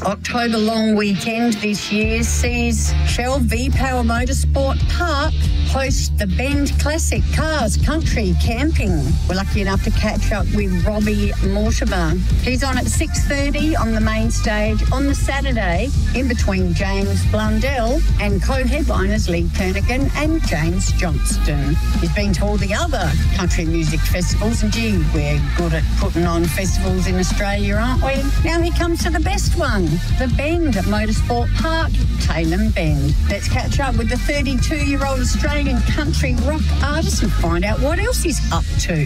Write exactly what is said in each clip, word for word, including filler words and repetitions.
October long weekend this year sees Shell V-Power Motorsport Park host the Bend Classic Cars Country Camping. We're lucky enough to catch up with Robbie Mortimer. He's on at six thirty on the main stage on the Saturday, in between James Blundell and co-headliners Lee Kernaghan and James Johnston. He's been to all the other country music festivals, and gee, we're good at putting on festivals in Australia, aren't we? Now he comes to the best one, the Bend Motorsport Park, Tailem Bend. Let's catch up with the thirty-two-year-old Australian country rock artist and find out what else he's up to.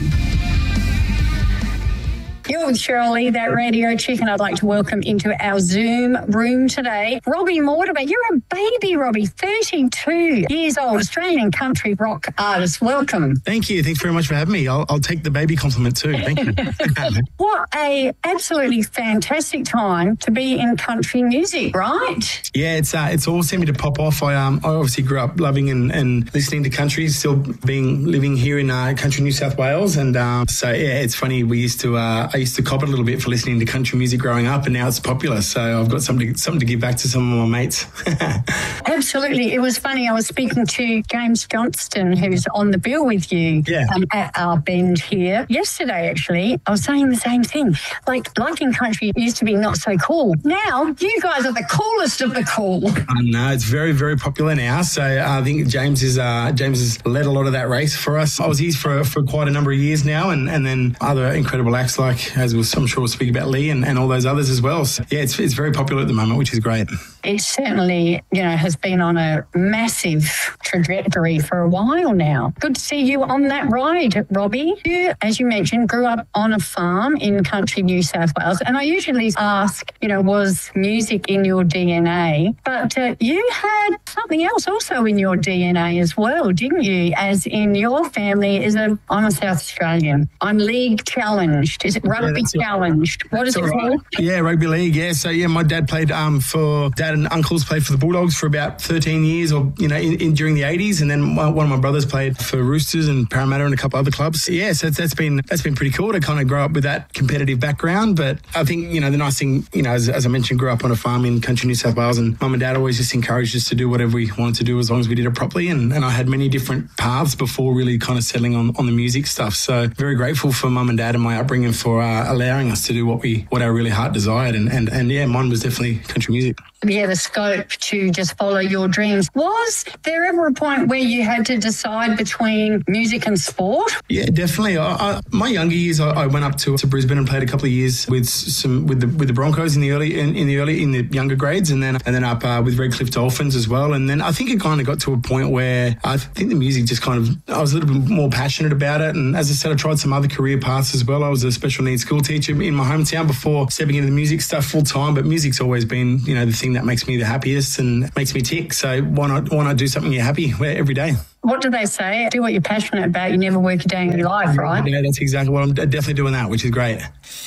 You're with Cheryl Lee, that radio chick, and I'd like to welcome into our Zoom room today Robbie Mortimer. You're a baby, Robbie, thirty-two years old, Australian country rock artist. Welcome. Thank you. Thanks very much for having me. I'll, I'll take the baby compliment too. Thank you. What a absolutely fantastic time to be in country music, right? Yeah, it's uh, it's all seeming to pop off. I um I obviously grew up loving and, and listening to country, still being living here in uh, country New South Wales, and um, so yeah, it's funny. We used to uh, I used to cop it a little bit for listening to country music growing up, and now it's popular. So I've got something to, something to give back to some of my mates. Absolutely. It was funny. I was speaking to James Johnston, who's on the bill with you yeah. um, at our Bend here yesterday, actually. I was saying the same thing. Like, liking country used to be not so cool. Now, you guys are the coolest of the cool. Uh, no, it's very, very popular now. So uh, I think James is uh, James has led a lot of that race for us. I was here for, for quite a number of years now, and, and then other incredible acts like, as we'll, I'm sure we'll speak about, Lee and, and all those others as well. So, yeah, it's, it's very popular at the moment, which is great. It certainly, you know, has been on a massive trajectory for a while now. Good to see you on that ride, Robbie. You, as you mentioned, grew up on a farm in country New South Wales. And I usually ask, you know, was music in your D N A? But uh, you had something else also in your D N A as well, didn't you? As in your family is a, I'm a South Australian. I'm league challenged. Is it rugby yeah, challenged? What is it right. called? Yeah, rugby league. Yeah. So, yeah, my dad played um, for, dad and uncles played for the Bulldogs for about thirteen years, or, you know, in, in during the eighties. And then one of my brothers played for Roosters and Parramatta and a couple other clubs. Yeah, so that's, that's been that's been pretty cool to kind of grow up with that competitive background. But I think, you know, the nice thing, you know, as, as I mentioned, grew up on a farm in country New South Wales, and mum and dad always just encouraged us to do whatever we wanted to do as long as we did it properly. And, and I had many different paths before really kind of settling on, on the music stuff. So very grateful for mum and dad and my upbringing for uh, allowing us to do what we what our really heart desired. And, and, and yeah, mine was definitely country music. Yeah, the scope to just follow your dreams. Was there ever a point where you had to decide between music and sport? Yeah, definitely. I, I, my younger years, I, I went up to, to Brisbane and played a couple of years with some with the with the Broncos in the early in, in the early in the younger grades, and then and then up uh, with Redcliffe Dolphins as well. And then I think it kind of got to a point where I think the music just kind of I was a little bit more passionate about it. And as I said, I tried some other career paths as well. I was a special needs school teacher in my hometown before stepping into the music stuff full time. But music's always been, you know, the thing that makes me the happiest and makes me tick. So why not why not do something you're happy with every day? What do they say? Do what you're passionate about. You never work a day in your life, right? Yeah, that's exactly what I'm definitely doing that, which is great.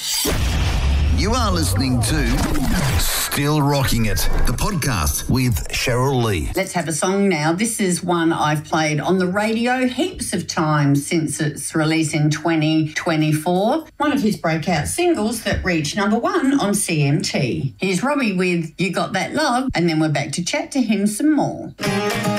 You are listening to Still Rocking It, the podcast with Cheryl Lee. Let's have a song now. This is one I've played on the radio heaps of times since its release in twenty twenty-four. One of his breakout singles that reached number one on C M T. Here's Robbie with You Got That Love, and then we're back to chat to him some more.